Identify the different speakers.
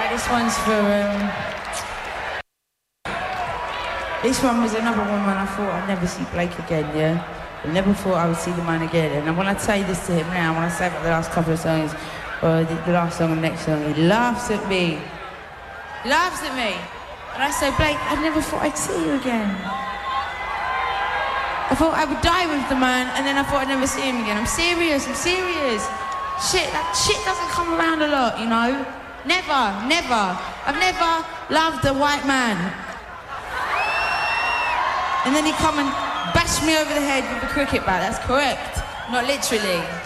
Speaker 1: This one's for, this one was another one when I thought I'd never see Blake again, yeah? I never thought I would see the man again. And when I say this to him now, when I say about the last couple of songs, or the last song and the next song, he laughs at me. Laughs at me. And I say, Blake, I never thought I'd see you again. I thought I would die with the man, and then I thought I'd never see him again. I'm serious, I'm serious. That shit doesn't come around a lot, you know? Never, never. I've never loved a white man. And then he come and bash me over the head with a cricket bat. That's correct. Not literally.